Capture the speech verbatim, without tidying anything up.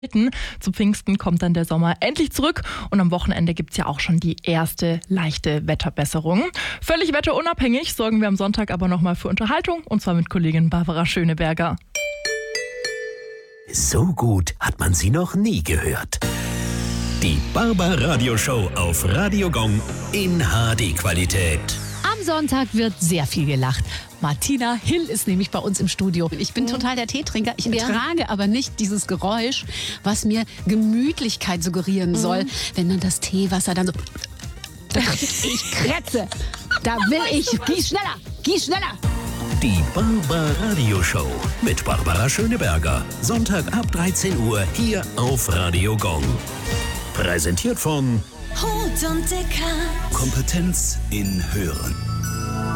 Zu Pfingsten kommt dann der Sommer endlich zurück und am Wochenende gibt es ja auch schon die erste leichte Wetterbesserung. Völlig wetterunabhängig sorgen wir am Sonntag aber nochmal für Unterhaltung und zwar mit Kollegin Barbara Schöneberger. So gut hat man sie noch nie gehört. Die Barbara-Radio-Show auf Radio Gong in H D-Qualität. Am Sonntag wird sehr viel gelacht. Martina Hill ist nämlich bei uns im Studio. Ich bin total der Teetrinker. Ich ertrage aber nicht dieses Geräusch, was mir Gemütlichkeit suggerieren soll, wenn dann das Teewasser dann so... Ich krätze. Da will ich... Gieß schneller, gieß schneller. Die Barbara-Radio-Show mit Barbara Schöneberger. Sonntag ab dreizehn Uhr hier auf Radio Gong. Präsentiert von Hut und Dicker. Kompetenz in Hören.